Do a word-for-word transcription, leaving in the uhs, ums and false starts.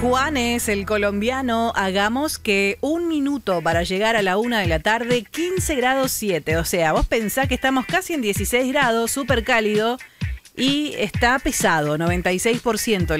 Juanes, el colombiano, hagamos que un minuto para llegar a la una de la tarde, quince grados siete. O sea, vos pensás que estamos casi en dieciséis grados, súper cálido y está pesado, noventa y seis por ciento.